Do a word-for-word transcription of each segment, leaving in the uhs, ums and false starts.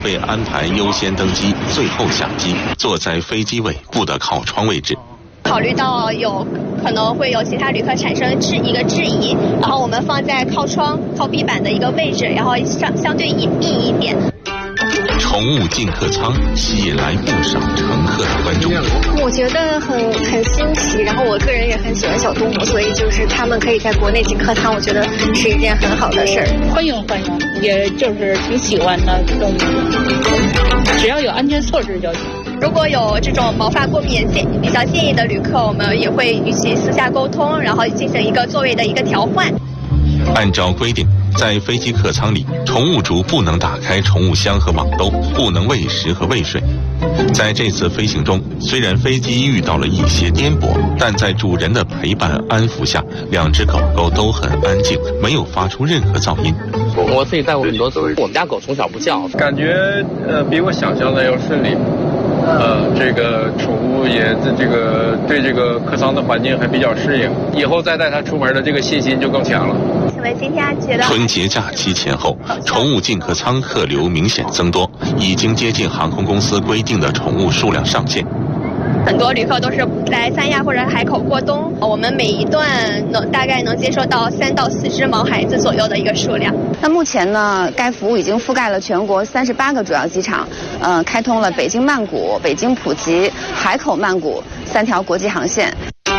被安排优先登机，最后下机，坐在飞机尾部的靠窗位置。 考虑到有可能会有其他旅客产生质一个质疑，然后我们放在靠窗、靠壁板的一个位置，然后相相对隐蔽一点。 宠物进客舱吸引来不少乘客的关注。 我觉得很很新奇，然后我个人也很喜欢小动物，所以就是他们可以在国内进客舱，我觉得是一件很好的事儿。 欢迎欢迎，也就是挺喜欢的动物，只要有安全措施就行。 如果有这种毛发过敏建比较建议的旅客，我们也会与其私下沟通，然后进行一个座位的一个调换。 按照规定，在飞机客舱里，宠物主不能打开宠物箱和网兜，不能喂食和喂水。在这次飞行中，虽然飞机遇到了一些颠簸，但在主人的陪伴安抚下，两只狗狗都很安静，没有发出任何噪音。 我自己带过很多次，我们家狗从小不叫， 感觉呃比我想象的要顺利。呃，这个宠物也这个对这个客舱的环境还比较适应，以后再带它出门的这个信心就更强了。 请问今天觉得春节假期前后，宠物进客舱客流明显增多，已经接近航空公司规定的宠物数量上限。 很多旅客都是在三亚或者海口过冬，我们每一段能大概能接受到三到四只毛孩子左右的一个数量。 那目前呢，该服务已经覆盖了全国三十八个主要机场，呃，开通了北京曼谷、北京普吉、海口曼谷三条国际航线。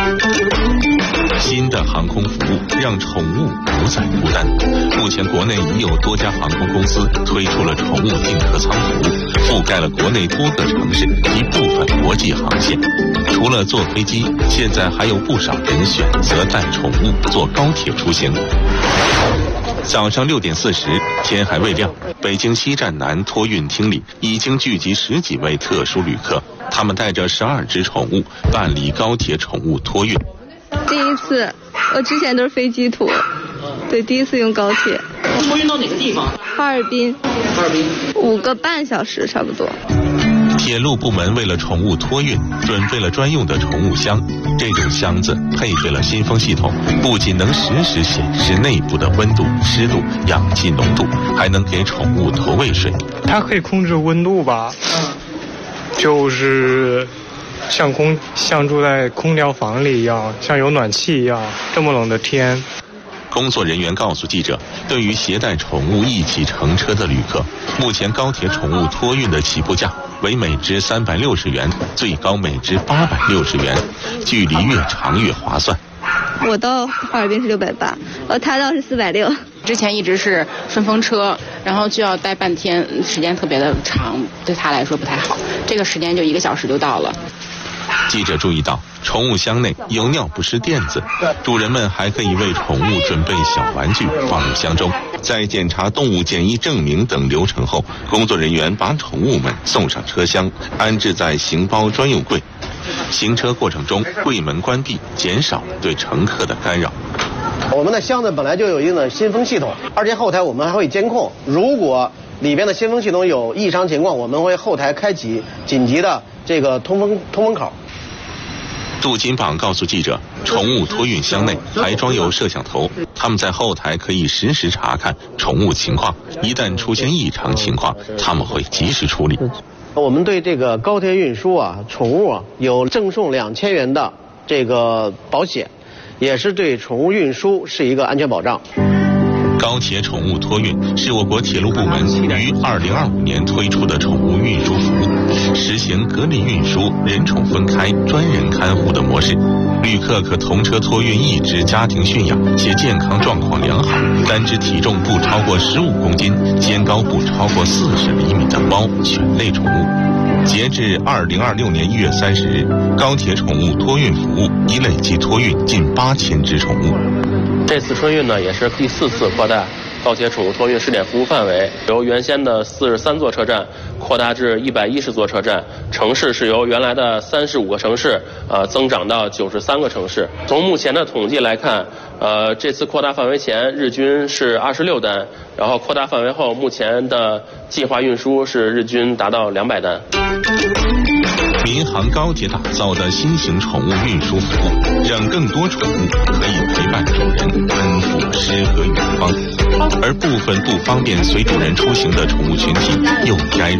新的航空服务让宠物不再孤单。目前国内已有多家航空公司推出了宠物进客舱服务，覆盖了国内多个城市及部分国际航线。除了坐飞机，现在还有不少人选择带宠物坐高铁出行。早上六点四十，天还未亮，北京西站南托运厅里已经聚集十几位特殊旅客，他们带着十二只宠物办理高铁宠物托运。 第一次，我之前都是飞机图，对，第一次用高铁。 托运到哪个地方？ 哈尔滨。 哈尔滨。 五个半小时差不多。 铁路部门为了宠物托运，准备了专用的宠物箱。这种箱子配备了新风系统，不仅能实时显示内部的温度、湿度、氧气浓度，还能给宠物投喂水。 它可以控制温度吧？嗯，就是像空像住在空调房里一样，像有暖气一样，这么冷的天。 工作人员告诉记者，对于携带宠物一起乘车的旅客，目前高铁宠物托运的起步价为每只三百六十元，最高每只八百六十元，距离越长越划算。 我到哈尔滨是六百八，呃，他到是四百六。 之前一直是顺风车，然后就要待半天，时间特别的长，对他来说不太好。这个时间就一个小时就到了。 记者注意到，宠物箱内有尿不湿垫子，主人们还可以为宠物准备小玩具放入箱中。在检查动物检疫证明等流程后，工作人员把宠物们送上车厢，安置在行包专用柜。行车过程中，柜门关闭，减少对乘客的干扰。 我们的箱子本来就有一定的新风系统，而且后台我们还会监控，如果里边的新风系统有异常情况，我们会后台开启紧急的这个通风通风口。 杜金榜告诉记者，宠物托运箱内还装有摄像头，他们在后台可以实时查看宠物情况，一旦出现异常情况，他们会及时处理。 我们对这个高铁运输啊，宠物啊有赠送两千元的这个保险，也是对宠物运输是一个安全保障。 高铁宠物托运是我国铁路部门于二零二五年推出的宠物运输服务，实行隔离运输、人宠分开、专人看护的模式。旅客可同车托运一只家庭驯养且健康状况良好、单只体重不超过十五公斤、肩高不超过四十厘米的猫、犬类宠物。截至二零二六年一月三十日，高铁宠物托运服务已累计托运近八千只宠物。 这次春运呢，也是第四次扩大高铁宠物托运试点服务范围，由原先的四十三座车站扩大至一百一十座车站，城市是由原来的三十五个城市呃增长到九十三个城市。从目前的统计来看，呃这次扩大范围前日均是二十六单，然后扩大范围后目前的计划运输是日均达到两百单。 民航高铁打造的新型宠物运输服务，让更多宠物可以陪伴主人奔赴诗和远方，而部分不方便随主人出行的宠物群体又该